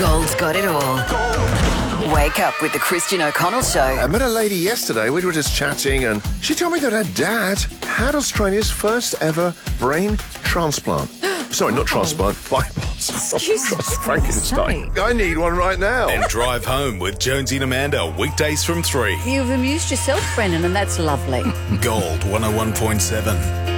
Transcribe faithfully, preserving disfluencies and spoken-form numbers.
Gold's got it all. Wake up with the Christian O'Connell Show. I met a lady yesterday. We were just chatting, and she told me that her dad had Australia's first ever brain transplant. Sorry, not transplant, bypass. Excuse me. Frankenstein. I need one right now. And Drive Home with Jonesy and Amanda, weekdays from three. You've amused yourself, Brennan, and that's lovely. Gold one oh one point seven.